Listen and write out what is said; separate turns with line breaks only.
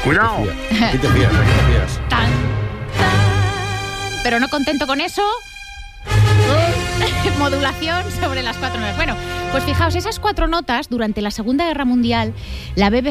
Cuidado.
¿Qué te fías? ¿A qué te fías?
Tan, tan. Pero no contento con eso, modulación sobre las 4 notas. Bueno, pues fijaos, esas 4 notas durante la Segunda Guerra Mundial, la BBC